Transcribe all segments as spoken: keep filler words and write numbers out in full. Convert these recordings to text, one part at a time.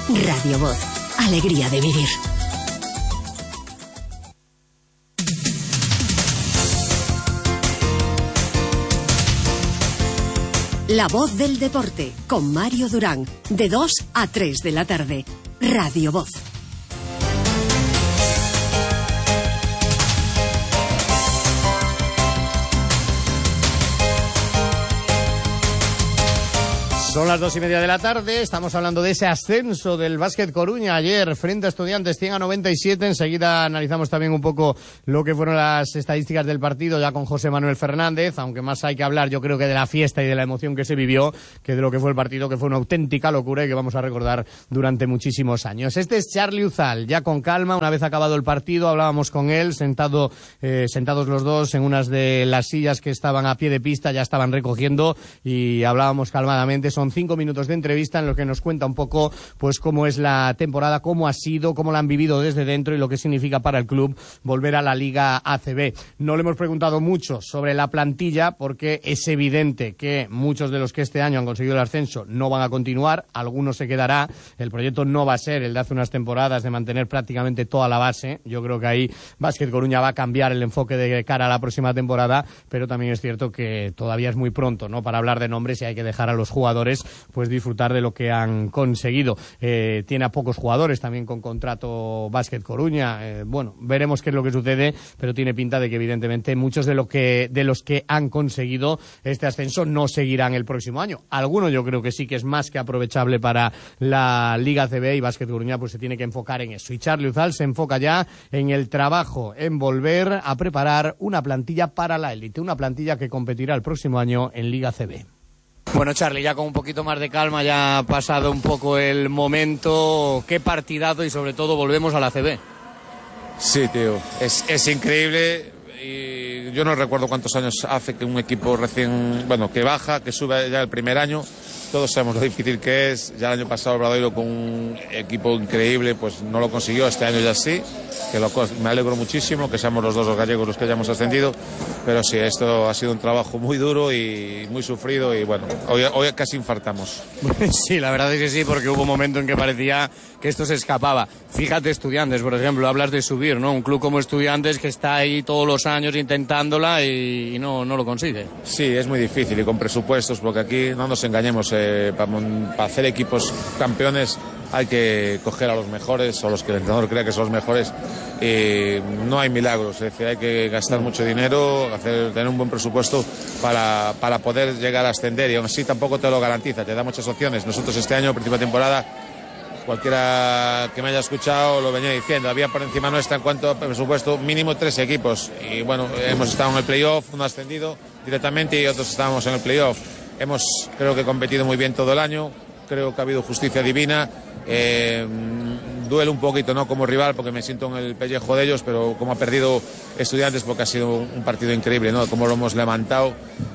Radio Voz. Alegría de vivir. La Voz del Deporte, con Mario Durán, de dos a tres de la tarde. Radio Voz. Son las dos y media de la tarde, estamos hablando de ese ascenso del Básquet Coruña ayer frente a Estudiantes cien a noventa y siete. Enseguida analizamos también un poco lo que fueron las estadísticas del partido ya con José Manuel Fernández, aunque más hay que hablar yo creo que de la fiesta y de la emoción que se vivió que de lo que fue el partido, que fue una auténtica locura y que vamos a recordar durante muchísimos años. Este es Charly Uzal, ya con calma, una vez acabado el partido hablábamos con él, sentado, eh, sentados los dos en unas de las sillas que estaban a pie de pista, ya estaban recogiendo y hablábamos calmadamente. Son cinco minutos de entrevista en los que nos cuenta un poco pues cómo es la temporada, cómo ha sido, cómo la han vivido desde dentro y lo que significa para el club volver a la Liga A C B. No le hemos preguntado mucho sobre la plantilla porque es evidente que muchos de los que este año han conseguido el ascenso no van a continuar, algunos se quedará, el proyecto no va a ser el de hace unas temporadas de mantener prácticamente toda la base. Yo creo que ahí Básquet Coruña va a cambiar el enfoque de cara a la próxima temporada, pero también es cierto que todavía es muy pronto, ¿no?, para hablar de nombres y hay que dejar a los jugadores pues disfrutar de lo que han conseguido. Eh, tiene a pocos jugadores también con contrato Básquet Coruña. Eh, bueno, veremos qué es lo que sucede, pero tiene pinta de que evidentemente muchos de lo que de los que han conseguido este ascenso no seguirán el próximo año. Alguno yo creo que sí que es más que aprovechable para la Liga A C B y Básquet Coruña pues se tiene que enfocar en eso. Y Charly Uzal se enfoca ya en el trabajo, en volver a preparar una plantilla para la élite, una plantilla que competirá el próximo año en Liga A C B. Bueno, Charly, ya con un poquito más de calma, ya ha pasado un poco el momento. Qué partidazo y sobre todo volvemos a la A C B. Sí, tío, es, es increíble y yo no recuerdo cuántos años hace que un equipo recién, bueno, que baja, que sube ya el primer año. Todos sabemos lo difícil que es. Ya el año pasado el Obradoiro con un equipo increíble pues no lo consiguió, este año ya sí, que lo, me alegro muchísimo que seamos los dos los gallegos los que hayamos ascendido, pero sí, esto ha sido un trabajo muy duro y muy sufrido y bueno, hoy, hoy casi infartamos. Sí, la verdad es que sí, porque hubo un momento en que parecía que esto se escapaba. Fíjate, Estudiantes, por ejemplo, hablas de subir, ¿no? Un club como Estudiantes que está ahí todos los años intentándola y, y no, no lo consigue. Sí, es muy difícil y con presupuestos, porque aquí no nos engañemos, eh, para, para hacer equipos campeones hay que coger a los mejores o los que el entrenador crea que son los mejores y no hay milagros, es decir, hay que gastar mucho dinero, hacer, tener un buen presupuesto para, para poder llegar a ascender y aún así tampoco te lo garantiza, te da muchas opciones. Nosotros este año, principio de temporada, cualquiera que me haya escuchado lo venía diciendo, había por encima nuestra en cuanto a presupuesto mínimo tres equipos y bueno, hemos estado en el playoff, uno ascendido directamente y otros estábamos en el playoff. Hemos creo que competido muy bien todo el año, creo que ha habido justicia divina. Eh, duele un poquito, ¿no?, como rival porque me siento en el pellejo de ellos, pero como ha perdido Estudiantes porque ha sido un partido increíble, ¿no?, como lo hemos levantado.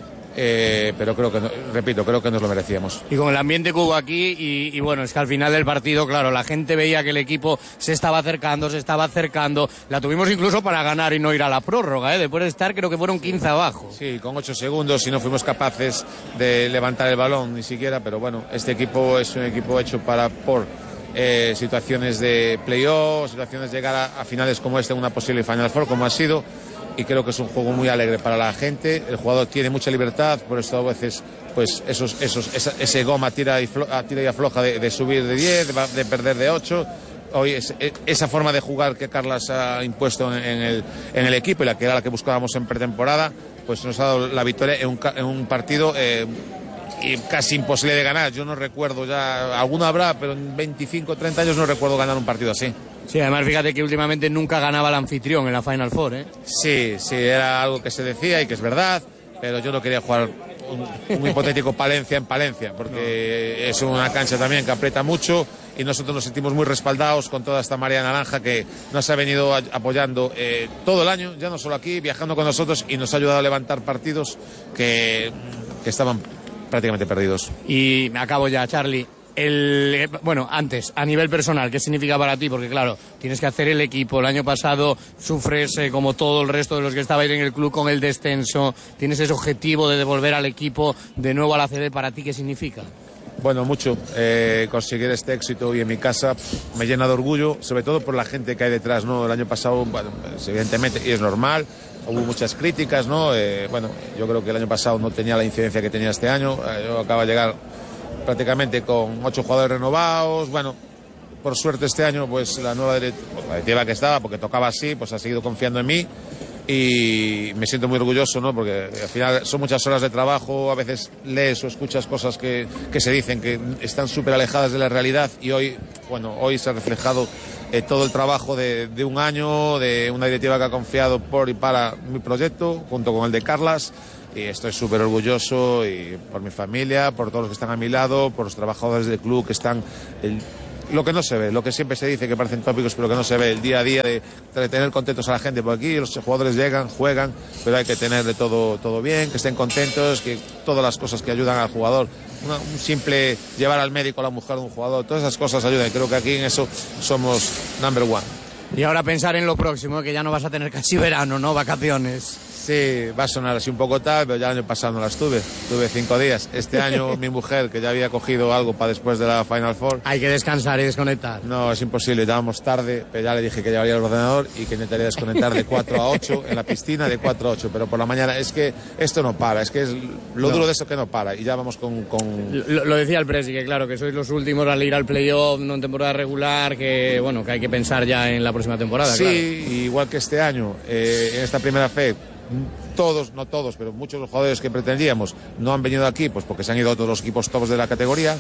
Eh, pero creo que, repito, creo que nos lo merecíamos. Y con el ambiente que hubo aquí y, y bueno, es que al final del partido, claro, la gente veía que el equipo se estaba acercando, se estaba acercando, la tuvimos incluso para ganar y no ir a la prórroga, ¿eh? Después de estar creo que fueron quince abajo. Sí, con ocho segundos y no fuimos capaces de levantar el balón ni siquiera, pero bueno, este equipo es un equipo hecho para por eh, situaciones de playoff, situaciones de llegar a, a finales como esta, una posible Final Four como ha sido. Y creo que es un juego muy alegre para la gente, el jugador tiene mucha libertad, por eso a veces pues esos, esos, esa, ese goma tira y, flo, tira y afloja de, de subir de diez, de, de perder de ocho. Hoy es, esa forma de jugar que Carlas ha impuesto en, en, el, en el equipo y la que era la que buscábamos en pretemporada, pues nos ha dado la victoria en un, en un partido eh, y casi imposible de ganar. Yo no recuerdo ya, alguno habrá, pero en veinticinco, treinta años no recuerdo ganar un partido así. Sí, además fíjate que últimamente nunca ganaba el anfitrión en la Final Four, ¿eh? Sí, sí, era algo que se decía y que es verdad, pero yo no quería jugar un, un hipotético Palencia en Palencia, porque no. Es una cancha también que aprieta mucho y nosotros nos sentimos muy respaldados con toda esta marea naranja que nos ha venido apoyando eh, todo el año, ya no solo aquí, viajando con nosotros y nos ha ayudado a levantar partidos que, que estaban prácticamente perdidos. Y me acabo ya, Charly. El, bueno, antes, a nivel personal, ¿qué significa para ti? Porque claro, tienes que hacer el equipo. El año pasado sufres eh, como todo el resto de los que estabais en el club con el descenso. Tienes ese objetivo de devolver al equipo de nuevo a la A C B. ¿Para ti qué significa? Bueno, mucho. Eh, conseguir este éxito hoy en mi casa me llena de orgullo, sobre todo por la gente que hay detrás, ¿no? El año pasado, bueno, pues, evidentemente, y es normal, hubo muchas críticas, ¿no? Eh, bueno, yo creo que el año pasado no tenía la incidencia que tenía este año. Eh, yo acabo de llegar prácticamente con ocho jugadores renovados. Bueno, por suerte este año, pues la nueva directiva que estaba, porque tocaba así, pues ha seguido confiando en mí. Y me siento muy orgulloso, ¿no? Porque al final son muchas horas de trabajo, a veces lees o escuchas cosas que, que se dicen que están súper alejadas de la realidad, y hoy, bueno, hoy se ha reflejado eh, todo el trabajo de, de un año, de una directiva que ha confiado por y para mi proyecto, junto con el de Carlas, y estoy súper orgulloso, y por mi familia, por todos los que están a mi lado, por los trabajadores del club que están... El, lo que no se ve, lo que siempre se dice que parecen tópicos, pero que no se ve, el día a día de, de tener contentos a la gente, porque aquí los jugadores llegan, juegan, pero hay que tener de todo, todo bien, que estén contentos, que todas las cosas que ayudan al jugador, una, un simple llevar al médico a la mujer de un jugador, todas esas cosas ayudan, y creo que aquí en eso somos number one. Y ahora pensar en lo próximo, que ya no vas a tener casi verano, ¿no? Vacaciones. Sí, va a sonar así un poco tal, pero ya el año pasado no las tuve. Tuve cinco días. Este año mi mujer, que ya había cogido algo para después de la Final Four... Hay que descansar y desconectar. No, es imposible. Ya vamos tarde, pero ya le dije que llevaría el ordenador y que intentaría desconectar de cuatro a ocho en la piscina, de cuatro a ocho. Pero por la mañana es que esto no para. Es que es lo no. duro de eso que no para. Y ya vamos con... con... Lo, lo decía el Presi, que claro, que sois los últimos al ir al playoff, no en temporada regular, que bueno, que hay que pensar ya en la próxima temporada. Sí, claro. Igual que este año, eh, en esta primera fe... Todos, no todos, pero muchos de los jugadores que pretendíamos no han venido aquí, pues porque se han ido a todos los equipos tops de la categoría.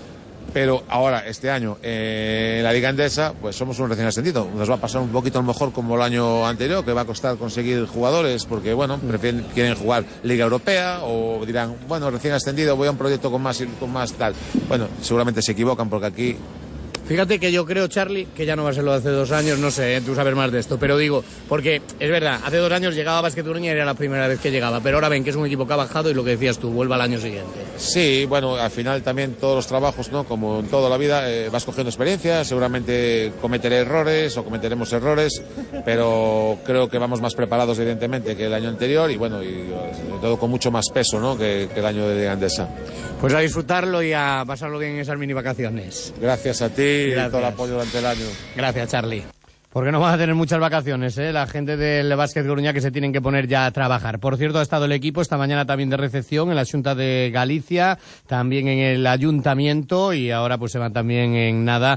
Pero ahora, este año, eh, en la Liga Endesa, pues somos un recién ascendido. Nos va a pasar un poquito a lo mejor como el año anterior, que va a costar conseguir jugadores, porque bueno, prefieren, quieren jugar Liga Europea, o dirán, bueno, recién ascendido, voy a un proyecto con más, con más tal. Bueno, seguramente se equivocan, porque aquí... Fíjate que yo creo, Charlie, que ya no va a ser lo de hace dos años, no sé, ¿eh? Tú sabes más de esto, pero digo, porque es verdad, hace dos años llegaba a Básquet Coruña y era la primera vez que llegaba, pero ahora ven que es un equipo que ha bajado y lo que decías tú, vuelva al año siguiente. Sí, bueno, al final también todos los trabajos, ¿no? Como en toda la vida, eh, vas cogiendo experiencia, seguramente cometeré errores o cometeremos errores, pero creo que vamos más preparados, evidentemente, que el año anterior, y bueno, y sobre todo con mucho más peso, ¿no? Que, que el año de Liga Endesa. Pues a disfrutarlo y a pasarlo bien en esas mini vacaciones. Gracias a ti. Gracias. Y todo el apoyo durante el año. Gracias, Charlie. Porque no van a tener muchas vacaciones, ¿eh? La gente del Básquet Coruña, que se tienen que poner ya a trabajar. Por cierto, ha estado el equipo esta mañana también de recepción en la Xunta de Galicia, también en el Ayuntamiento, y ahora pues se van también en nada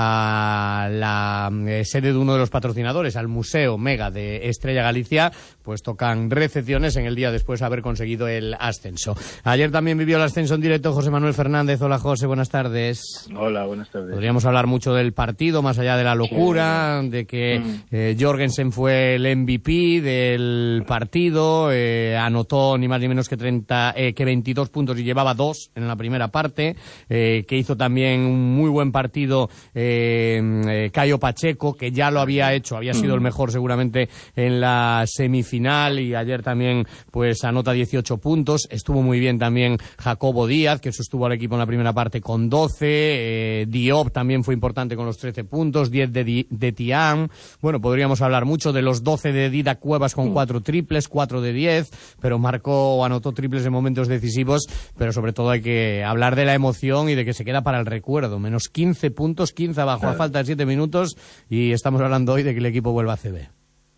a la eh, sede de uno de los patrocinadores, al Museo Mega de Estrella Galicia, pues tocan recepciones en el día después de haber conseguido el ascenso. Ayer también vivió el ascenso en directo José Manuel Fernández. Hola, José, buenas tardes. Hola, buenas tardes. Podríamos hablar mucho del partido, más allá de la locura, sí, de que eh, Jorgensen fue el M V P del partido, eh, anotó ni más ni menos que treinta, eh, que veintidós puntos y llevaba dos en la primera parte, eh, que hizo también un muy buen partido eh, eh, Caio Pacheco, que ya lo había hecho, había sido el mejor seguramente en la semifinal, y ayer también pues anota dieciocho puntos. Estuvo muy bien también Jacobo Díaz, que sostuvo al equipo en la primera parte con doce, eh, Diop también fue importante con los trece puntos, diez de, Di, de Tiam. Bueno, podríamos hablar mucho de los doce de Dida Cuevas con cuatro triples, cuatro de diez, pero marcó o anotó triples en momentos decisivos, pero sobre todo hay que hablar de la emoción y de que se queda para el recuerdo. Menos quince puntos, quince abajo a falta de siete minutos, y estamos hablando hoy de que el equipo vuelva a C B.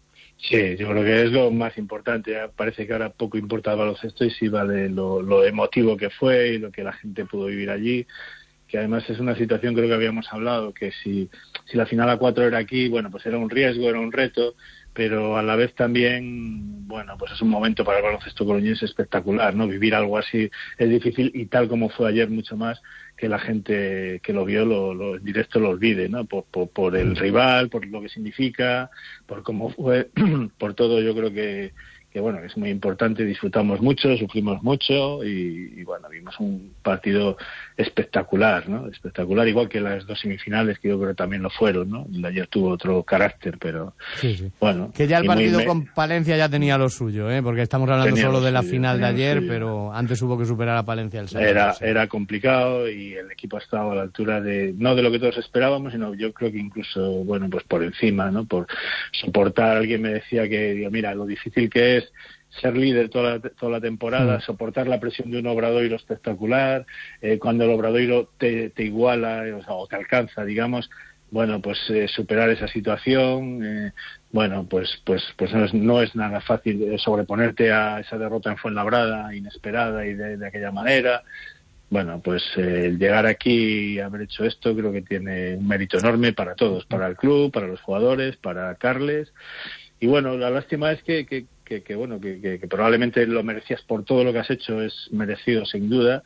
Sí, yo creo que es lo más importante. Parece que ahora poco importa el baloncesto y sí vale lo, lo emotivo que fue y lo que la gente pudo vivir allí, que además es una situación, creo que habíamos hablado, que si, si la final a cuatro era aquí, bueno, pues era un riesgo, era un reto, pero a la vez también, bueno, pues es un momento para el baloncesto coruñés espectacular, ¿no? Vivir algo así es difícil, y tal como fue ayer, mucho más, que la gente que lo vio lo, lo, en directo lo olvide, ¿no? Por, por, por el rival, por lo que significa, por cómo fue, por todo. Yo creo que que bueno, es muy importante, disfrutamos mucho, sufrimos mucho y, y bueno, vimos un partido espectacular, ¿no? Espectacular, igual que las dos semifinales, que yo creo que también lo fueron, ¿no? El de ayer tuvo otro carácter, pero sí, sí. Bueno. Que ya el partido muy... con Palencia ya tenía lo suyo, ¿eh? Porque estamos hablando tenía solo de la suyo, final de ayer, pero antes hubo que superar a Palencia el sábado. Era, era complicado y el equipo ha estado a la altura de, no de lo que todos esperábamos, sino yo creo que incluso, bueno, pues por encima, ¿no? Por soportar, alguien me decía que, digo, mira, lo difícil que es es ser líder toda la, toda la temporada, mm. soportar la presión de un Obradoiro espectacular, eh, cuando el Obradoiro te, te iguala, o sea, o te alcanza, digamos, bueno, pues eh, superar esa situación, eh, bueno, pues pues pues no es, no es nada fácil eh, sobreponerte a esa derrota en Fuenlabrada, inesperada y de, de aquella manera. Bueno, pues eh, llegar aquí y haber hecho esto creo que tiene un mérito enorme para todos, para el club, para los jugadores, para Carles. Y bueno, la lástima es que, que, que, que bueno, que, que, que probablemente lo merecías por todo lo que has hecho, es merecido sin duda.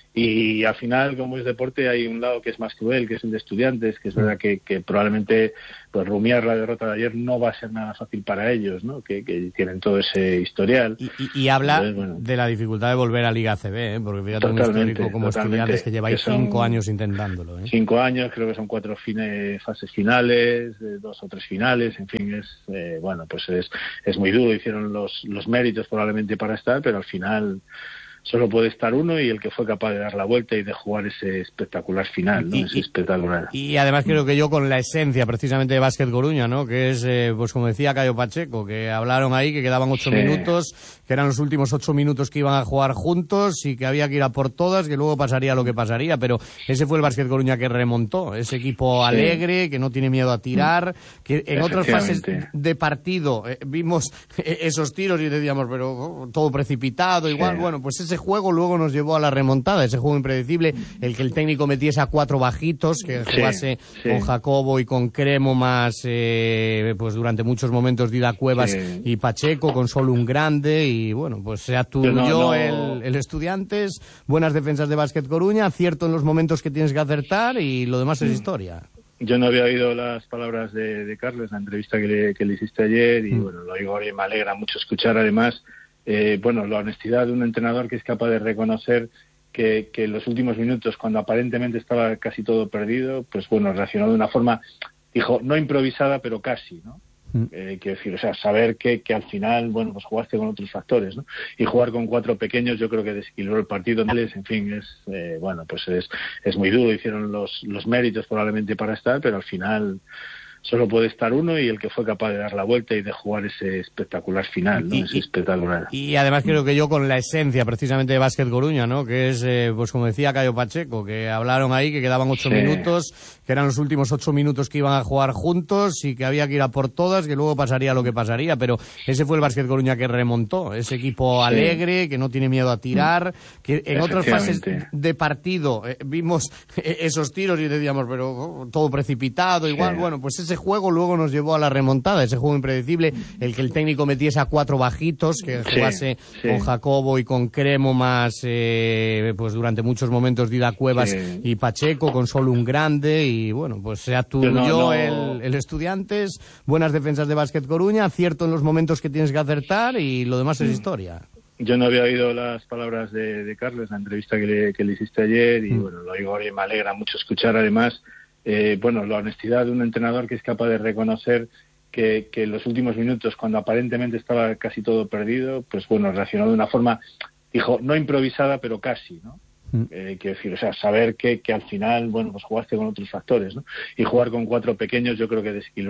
Y al final, como es deporte, hay un lado que es más cruel, que es el de Estudiantes, que es verdad que, que probablemente pues rumiar la derrota de ayer no va a ser nada fácil para ellos, ¿no? Que, que tienen todo ese historial. Y, y, y habla Entonces, bueno, de la dificultad de volver a Liga A C B, ¿eh? Porque fíjate un histórico como Estudiantes que lleváis que cinco años intentándolo, ¿eh? Cinco años, creo que son cuatro fine, fases finales, eh, dos o tres finales, en fin, es eh, bueno, pues es, es muy duro. Hicieron los, los méritos probablemente para estar, pero al final solo puede estar uno y el que fue capaz de dar la vuelta y de jugar ese espectacular final, ¿no? Y, ese espectacular. Y además creo que yo con la esencia precisamente de Básquet Coruña, ¿no? Que es, eh, pues como decía Cayo Pacheco, que hablaron ahí que quedaban ocho sí. minutos, que eran los últimos ocho minutos que iban a jugar juntos y que había que ir a por todas, que luego pasaría lo que pasaría, pero ese fue el Básquet Coruña que remontó, ese equipo sí. alegre, que no tiene miedo a tirar, que en otras fases de partido eh, vimos esos tiros y decíamos, pero oh, todo precipitado, igual, sí. bueno, pues ese juego luego nos llevó a la remontada, ese juego impredecible, el que el técnico metiese a cuatro bajitos, que jugase sí, sí. con Jacobo y con Cremo más, eh, pues durante muchos momentos Dida Cuevas sí. y Pacheco, con solo un grande, y bueno, pues se aturnó no, no. el, el Estudiantes, buenas defensas de Básquet Coruña, acierto en los momentos que tienes que acertar, y lo demás es historia. Yo no había oído las palabras de, de Carles, la entrevista que le, que le hiciste ayer, y mm. bueno, lo oigo ahora y me alegra mucho escuchar además Eh, bueno, la honestidad de un entrenador que es capaz de reconocer que, que en los últimos minutos, cuando aparentemente estaba casi todo perdido, pues bueno, reaccionó de una forma, dijo, no improvisada, pero casi, ¿no? Mm. Eh, quiero decir, o sea, saber que, que al final, bueno, pues jugaste con otros factores, ¿no? Y jugar con cuatro pequeños yo creo que desequilibró el partido. En fin, es, eh, bueno, pues es, es muy duro, hicieron los, los méritos probablemente para estar, pero al final solo puede estar uno y el que fue capaz de dar la vuelta y de jugar ese espectacular final, ¿no? Y, ese espectacular. Y además creo que yo con la esencia precisamente de Básquet Coruña, ¿no? Que es, eh, pues como decía Cayo Pacheco, que hablaron ahí que quedaban ocho sí. minutos, que eran los últimos ocho minutos que iban a jugar juntos y que había que ir a por todas, que luego pasaría lo que pasaría, pero ese fue el Básquet Coruña que remontó, ese equipo sí. alegre, que no tiene miedo a tirar, que en otras fases de partido eh, vimos esos tiros y decíamos, pero oh, todo precipitado, igual, sí. bueno, pues ese juego luego nos llevó a la remontada, ese juego impredecible, el que el técnico metiese a cuatro bajitos, que jugase sí, sí. con Jacobo y con Cremo más, eh, pues durante muchos momentos Dida Cuevas sí. y Pacheco, con solo un grande, y bueno, pues se aturnó no, no. el, el Estudiantes, buenas defensas de Básquet Coruña, acierto en los momentos que tienes que acertar, y lo demás mm. es historia. Yo no había oído las palabras de, de Carles, la entrevista que le, que le hiciste ayer, y mm. bueno, lo oigo ahora y me alegra mucho escuchar además Eh, bueno, la honestidad de un entrenador que es capaz de reconocer que, que en los últimos minutos, cuando aparentemente estaba casi todo perdido, pues bueno, reaccionó de una forma, dijo, no improvisada, pero casi, ¿no? Mm. Eh, quiero decir, o sea, saber que, que al final, bueno, pues jugaste con otros factores, ¿no? Y jugar con cuatro pequeños yo creo que desequilibró